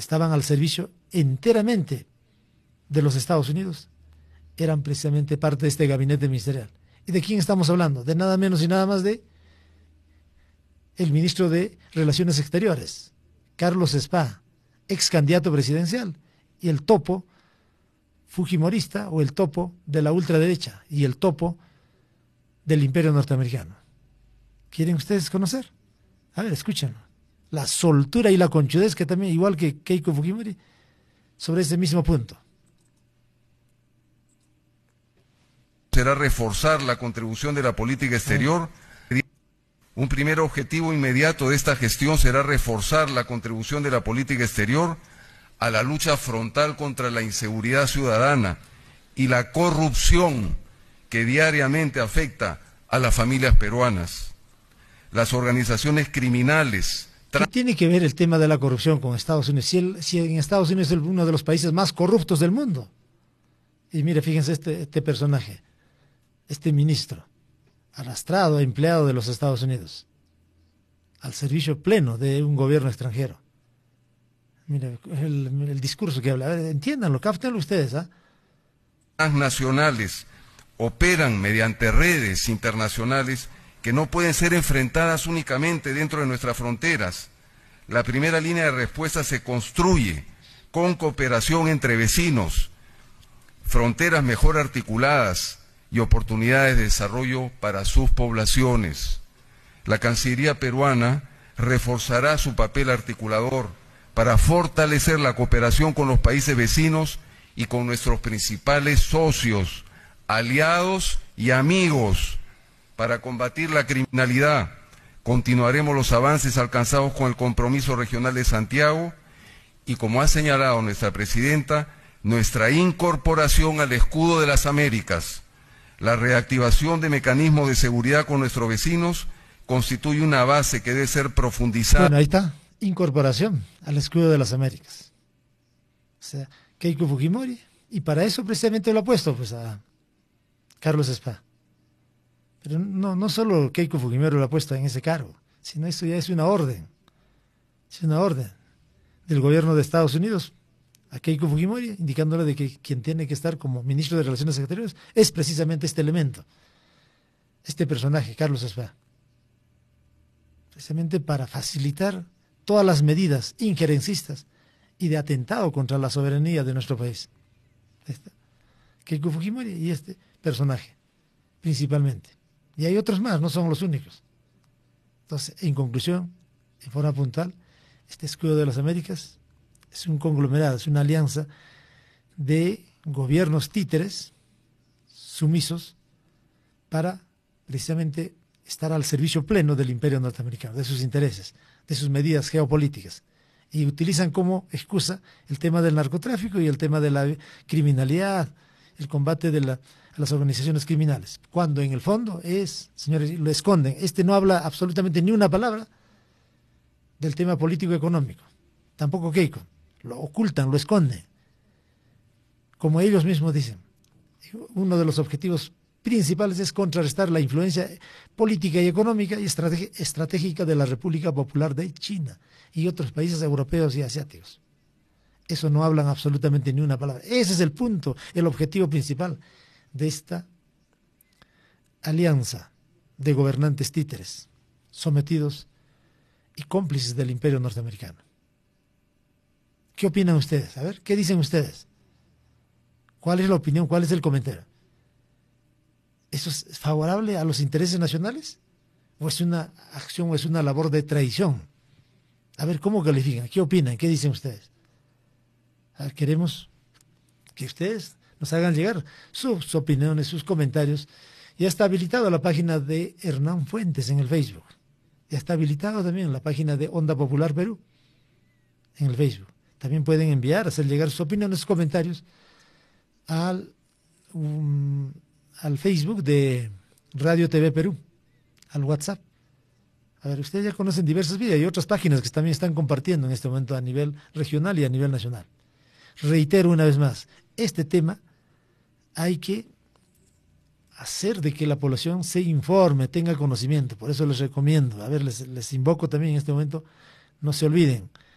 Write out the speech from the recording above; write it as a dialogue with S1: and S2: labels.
S1: estaban al servicio enteramente de los Estados Unidos, eran precisamente parte de este gabinete ministerial. ¿Y de quién estamos hablando? De nada menos y nada más de el ministro de Relaciones Exteriores, Carlos Spa, ex candidato presidencial, y el topo fujimorista, o el topo de la ultraderecha, y el topo del imperio norteamericano. ¿Quieren ustedes conocer? A ver, escúchenlo. La soltura y la conchudez que también, igual que Keiko Fujimori, sobre ese mismo punto.
S2: Será reforzar la contribución de la política exterior. Un primer objetivo inmediato de esta gestión será reforzar la contribución de la política exterior a la lucha frontal contra la inseguridad ciudadana y la corrupción que diariamente afecta a las familias peruanas. Las organizaciones criminales.
S1: ¿Qué tiene que ver el tema de la corrupción con Estados Unidos? Si en Estados Unidos es uno de los países más corruptos del mundo. Y mire, fíjense este personaje, este ministro, arrastrado, empleado de los Estados Unidos, al servicio pleno de un gobierno extranjero. Mire, el discurso que habla, a ver, entiéndanlo, cáptenlo ustedes, ¿ah?
S2: Nacionales operan mediante redes internacionales que no pueden ser enfrentadas únicamente dentro de nuestras fronteras. La primera línea de respuesta se construye con cooperación entre vecinos, fronteras mejor articuladas y oportunidades de desarrollo para sus poblaciones. La Cancillería peruana reforzará su papel articulador para fortalecer la cooperación con los países vecinos y con nuestros principales socios, aliados y amigos. Para combatir la criminalidad, continuaremos los avances alcanzados con el Compromiso Regional de Santiago y, como ha señalado nuestra presidenta, nuestra incorporación al Escudo de las Américas. La reactivación de mecanismos de seguridad con nuestros vecinos constituye una base que debe ser profundizada.
S1: Bueno, ahí está, incorporación al Escudo de las Américas. O sea, Keiko Fujimori, y para eso precisamente lo ha puesto pues a Carlos Spa. Pero no solo Keiko Fujimori lo ha puesto en ese cargo, sino esto ya es una orden. Es una orden del gobierno de Estados Unidos a Keiko Fujimori, indicándole de que quien tiene que estar como ministro de Relaciones Exteriores es precisamente este elemento, este personaje, Carlos Spa. Precisamente para facilitar todas las medidas injerencistas y de atentado contra la soberanía de nuestro país. Keiko Fujimori y este personaje, principalmente. Y hay otros más, no son los únicos. Entonces, en conclusión, en forma puntual, este Escudo de las Américas es un conglomerado, es una alianza de gobiernos títeres, sumisos, para precisamente estar al servicio pleno del imperio norteamericano, de sus intereses, de sus medidas geopolíticas. Y utilizan como excusa el tema del narcotráfico y el tema de la criminalidad, el combate de las organizaciones criminales, cuando en el fondo es, señores, lo esconden. Este no habla absolutamente ni una palabra del tema político-económico, tampoco Keiko, lo ocultan, lo esconden, como ellos mismos dicen. Uno de los objetivos principales es contrarrestar la influencia política y económica y estratégica de la República Popular de China y otros países europeos y asiáticos. Eso no hablan absolutamente ni una palabra. Ese es el punto, el objetivo principal de esta alianza de gobernantes títeres, sometidos y cómplices del imperio norteamericano. ¿Qué opinan ustedes? A ver, ¿qué dicen ustedes? ¿Cuál es la opinión? ¿Cuál es el comentario? ¿Eso es favorable a los intereses nacionales? ¿O es una acción o es una labor de traición? A ver, ¿cómo califican? ¿Qué opinan? ¿Qué dicen ustedes? A ver, queremos que ustedes nos hagan llegar sus opiniones, sus comentarios. Ya está habilitado la página de Hernán Fuentes en el Facebook. Ya está habilitado también la página de Onda Popular Perú en el Facebook. También pueden enviar, hacer llegar sus opiniones, sus comentarios al Facebook de Radio TV Perú, al WhatsApp. A ver, ustedes ya conocen diversas vías y otras páginas que también están compartiendo en este momento a nivel regional y a nivel nacional. Reitero una vez más, este tema hay que hacer de que la población se informe, tenga conocimiento. Por eso les recomiendo, a ver, les invoco también en este momento, no se olviden,